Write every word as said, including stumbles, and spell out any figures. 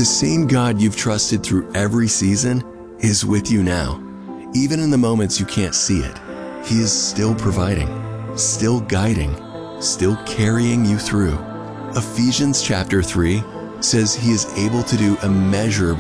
The same God you've trusted through every season is with you now. Even in the moments you can't see it, He is still providing, still guiding, still carrying you through. Ephesians chapter three says He is able to do immeasurably